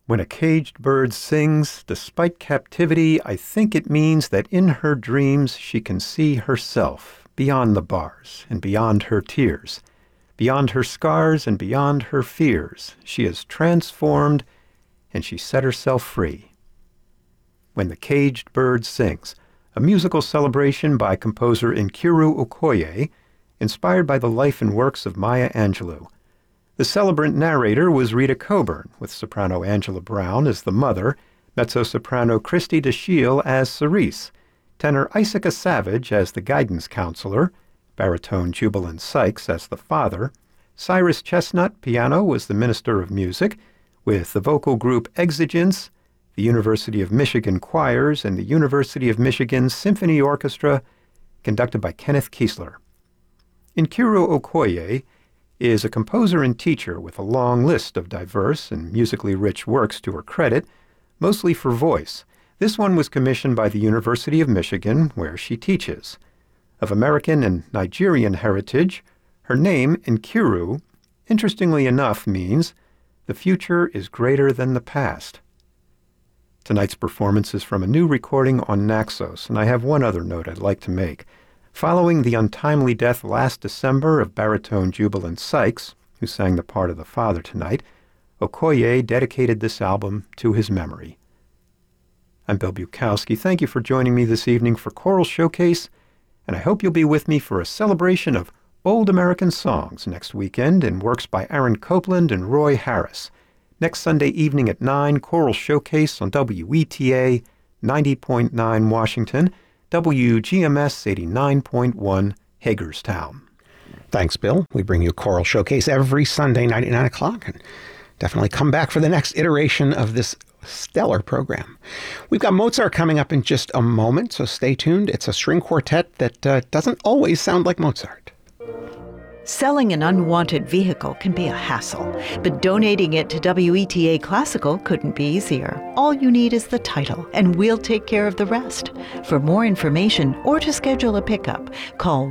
When a caged bird sings, despite captivity, I think it means that in her dreams she can see herself, beyond the bars and beyond her tears, beyond her scars and beyond her fears. She is transformed, and she set herself free. When the Caged Bird Sings, a musical celebration by composer Nkiru Okoye, inspired by the life and works of Maya Angelou. The celebrant narrator was Rita Coburn, with soprano Angela Brown as the mother, mezzo-soprano Christy DeShiel as Cerise, tenor Isaac Savage as the guidance counselor, baritone Jubilant Sykes as the father. Cyrus Chestnut, piano, was the minister of music, with the vocal group Exigence, the University of Michigan Choirs, and the University of Michigan Symphony Orchestra, conducted by Kenneth Kiesler. Nkiru Okoye is a composer and teacher with a long list of diverse and musically rich works to her credit, mostly for voice. This one was commissioned by the University of Michigan, where she teaches. Of American and Nigerian heritage, her name, Nkiru, interestingly enough, means the future is greater than the past. Tonight's performance is from a new recording on Naxos, and I have one other note I'd like to make. Following the untimely death last December of baritone Jubilant Sykes, who sang the part of the father tonight, Okoye dedicated this album to his memory. I'm Bill Bukowski. Thank you for joining me this evening for Choral Showcase, and I hope you'll be with me for a celebration of old American songs next weekend in works by Aaron Copland and Roy Harris. Next Sunday evening at 9, Choral Showcase on WETA 90.9 Washington, WGMS 89.1 Hagerstown. Thanks, Bill. We bring you Choral Showcase every Sunday night at 9 o'clock, and definitely come back for the next iteration of this stellar program. We've got Mozart coming up in just a moment, so stay tuned. It's a string quartet that doesn't always sound like Mozart. Selling an unwanted vehicle can be a hassle, but donating it to WETA Classical couldn't be easier. All you need is the title, and we'll take care of the rest. For more information or to schedule a pickup, call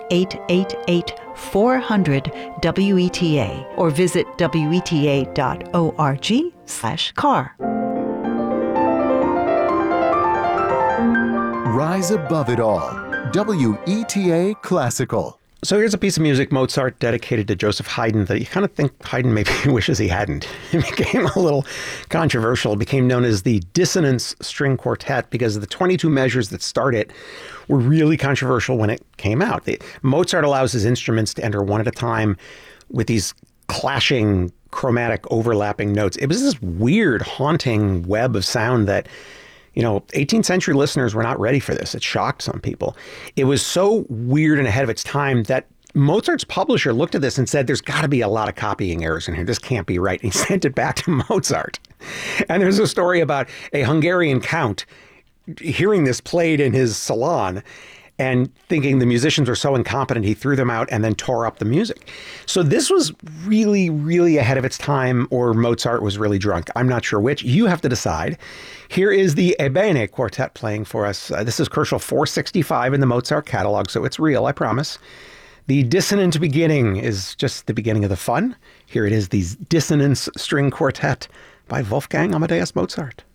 1-888-400-WETA or visit weta.org/car. Rise above it all. WETA Classical. So here's a piece of music Mozart dedicated to Joseph Haydn that you kind of think Haydn maybe wishes he hadn't. It became a little controversial. It became known as the Dissonance String Quartet because the 22 measures that start it were really controversial when it came out. Mozart allows his instruments to enter one at a time with these clashing, chromatic, overlapping notes. It was this weird, haunting web of sound that 18th century listeners were not ready for this. It shocked some people. It was so weird and ahead of its time that Mozart's publisher looked at this and said, there's got to be a lot of copying errors in here. This can't be right. And he sent it back to Mozart. And there's a story about a Hungarian count hearing this played in his salon and thinking the musicians were so incompetent, he threw them out and then tore up the music. So this was really, really ahead of its time, or Mozart was really drunk. I'm not sure which. You have to decide. Here is the Ebene Quartet playing for us. This is Koschel 465 in the Mozart catalog, so it's real, I promise. The dissonant beginning is just the beginning of the fun. Here it is, the Dissonance String Quartet by Wolfgang Amadeus Mozart.